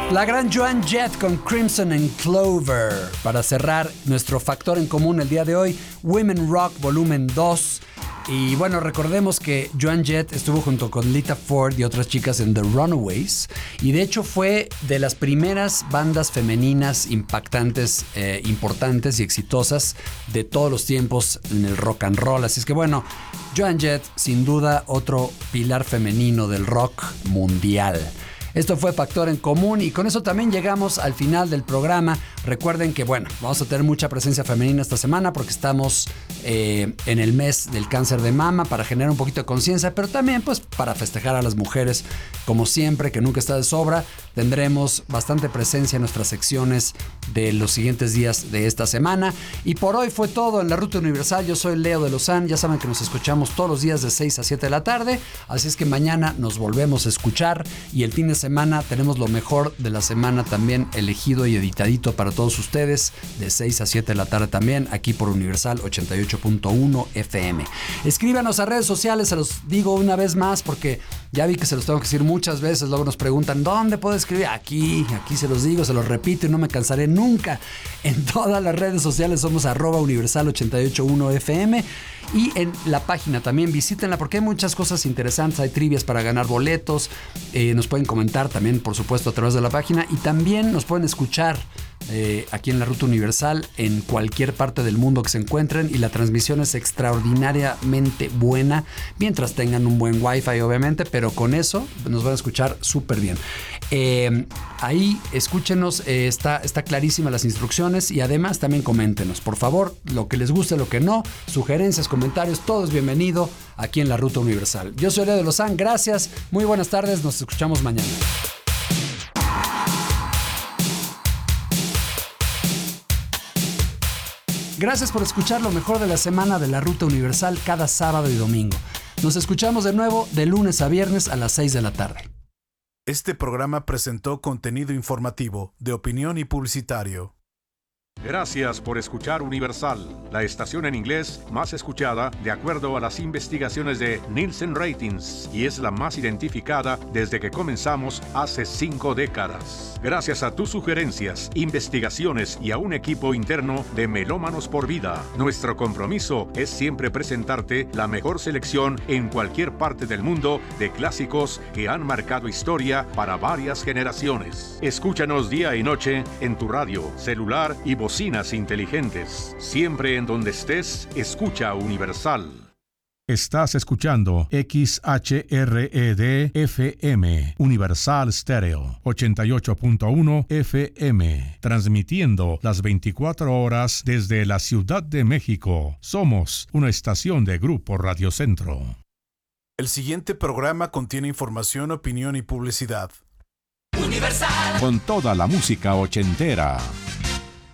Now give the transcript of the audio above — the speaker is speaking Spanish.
La gran Joan Jett con Crimson and Clover. Para cerrar nuestro factor en común el día de hoy, Women Rock Volumen 2. Y bueno, recordemos que Joan Jett estuvo junto con Lita Ford y otras chicas en The Runaways. Y de hecho fue de las primeras bandas femeninas impactantes, importantes y exitosas de todos los tiempos en el rock and roll. Así es que bueno, Joan Jett, sin duda, otro pilar femenino del rock mundial. Esto fue Factor en Común y con eso también llegamos al final del programa. Recuerden que, bueno, vamos a tener mucha presencia femenina esta semana porque estamos en el mes del cáncer de mama para generar un poquito de conciencia, pero también pues para festejar a las mujeres, como siempre, que nunca está de sobra. Tendremos bastante presencia en nuestras secciones de los siguientes días de esta semana. Y por hoy fue todo en La Ruta Universal. Yo soy Leo de Lozán. Ya saben que nos escuchamos todos los días de 6 a 7 de la tarde. Así es que mañana nos volvemos a escuchar y el fin de semana tenemos lo mejor de la semana también elegido y editadito para todos ustedes de 6 a 7 de la tarde también aquí por Universal 88.1 FM. Escríbanos a redes sociales, se los digo una vez más porque ya vi que se los tengo que decir muchas veces. Luego nos preguntan ¿dónde puedo escribir? Aquí se los digo, se los repito y no me cansaré nunca. En todas las redes sociales somos @Universal 88.1 FM. Y en la página también visítenla porque hay muchas cosas interesantes. Hay trivias para ganar boletos. Nos pueden comentar también, por supuesto, a través de la página. Y también nos pueden escuchar aquí en La Ruta Universal en cualquier parte del mundo que se encuentren. Y la transmisión es extraordinariamente buena. Mientras tengan un buen wifi, obviamente. Pero con eso nos van a escuchar súper bien. Ahí escúchenos. Está clarísimas las instrucciones. Y además también coméntenos, por favor, lo que les guste, lo que no. Sugerencias, comentarios, todo es bienvenido aquí en La Ruta Universal. Yo soy Leo de Lozán, gracias, muy buenas tardes, nos escuchamos mañana. Gracias por escuchar lo mejor de la semana de La Ruta Universal cada sábado y domingo. Nos escuchamos de nuevo de lunes a viernes a las 6 de la tarde. Este programa presentó contenido informativo, de opinión y publicitario. Gracias por escuchar Universal, la estación en inglés más escuchada de acuerdo a las investigaciones de Nielsen Ratings y es la más identificada desde que comenzamos hace 5 décadas. Gracias a tus sugerencias, investigaciones y a un equipo interno de Melómanos por Vida, nuestro compromiso es siempre presentarte la mejor selección en cualquier parte del mundo de clásicos que han marcado historia para varias generaciones. Escúchanos día y noche en tu radio, celular y bocinas inteligentes. Siempre en donde estés, escucha Universal. Estás escuchando XHRED FM, Universal Stereo, 88.1 FM, transmitiendo las 24 horas desde la Ciudad de México. Somos una estación de Grupo Radio Centro. El siguiente programa contiene información, opinión y publicidad. Con toda la música ochentera.